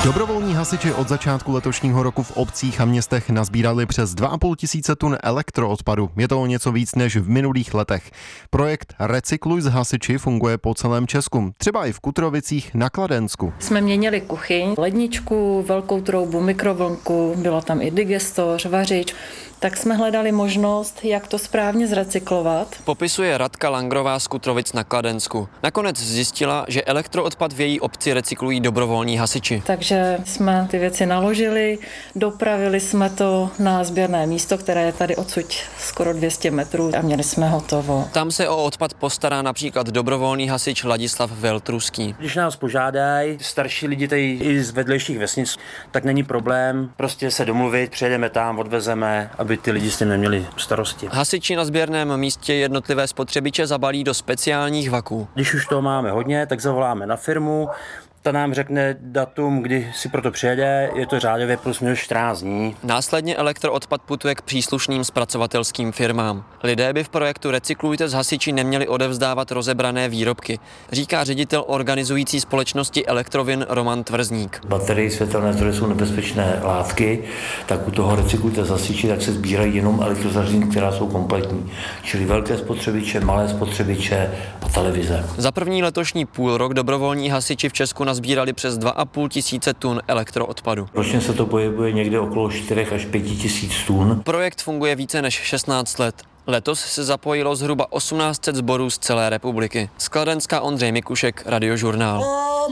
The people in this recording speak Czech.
Dobrovolní hasiči od začátku letošního roku v obcích a městech nazbírali přes 2,5 tisíce tun elektroodpadu. Je to o něco víc než v minulých letech. Projekt Recykluj s hasiči funguje po celém Česku, třeba i v Kutrovicích na Kladensku. Jsme měnili kuchyň, ledničku, velkou troubu, mikrovlnku, byla tam i digestoř, vařič. Tak jsme hledali možnost, jak to správně zrecyklovat. Popisuje Radka Langrová z Kutrovic na Kladensku. Nakonec zjistila, že elektroodpad v její obci recyklují dobrovolní hasiči. Takže jsme ty věci naložili, dopravili jsme to na sběrné místo, které je tady odsud skoro 200 metrů a měli jsme hotovo. Tam se o odpad postará například dobrovolný hasič Ladislav Veltruský. Když nás požádají starší lidi tady i z vedlejších vesnic, tak není problém prostě se domluvit, přijedeme tam, odvezeme, aby ty lidi s tím neměli starosti. Hasiči na sběrném místě jednotlivé spotřebiče zabalí do speciálních vaků. Když už toho máme hodně, tak zavoláme na firmu, ta nám řekne datum, kdy si proto přijede, je to řádově plus minus 14 dní. Následně elektroodpad putuje k příslušným zpracovatelským firmám. Lidé by v projektu Recyklujte s hasiči neměli odevzdávat rozebrané výrobky, říká ředitel organizující společnosti Elektrovin Roman Tvrzník. Baterie, světelné zdroje jsou nebezpečné látky, tak u toho Recyklujte s hasiči tak se sbírají jenom elektrozařízení, která jsou kompletní, čili velké spotřebiče, malé spotřebiče a televize. Za první letošní půlrok dobrovolní hasiči v Česku nazbírali přes 2,5 tisíce tun elektroodpadu. Ročně se to pohybuje někde okolo 4 až 5 tisíc tun. Projekt funguje více než 16 let. Letos se zapojilo zhruba 1800 sborů z celé republiky. Z Kladenska Ondřej Mikušek, Radiožurnál.